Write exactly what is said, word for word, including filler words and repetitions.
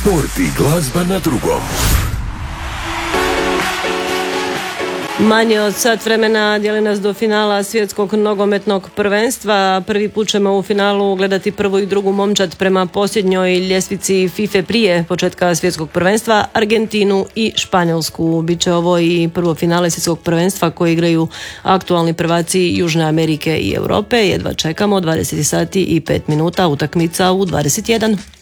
Sport i glazba na drugom. Manje od sat vremena dijeli nas do finala svjetskog nogometnog prvenstva. Prvi put ćemo u finalu gledati prvu i drugu momčad prema posljednjoj ljestvici FIFA prije početka svjetskog prvenstva, Argentinu i Španjolsku. Biće ovo i prvo finale svjetskog prvenstva koje igraju aktualni prvaci Južne Amerike i Europe. Jedva čekamo, dvadeset sati i pet minuta, utakmica u dvadeset jedan.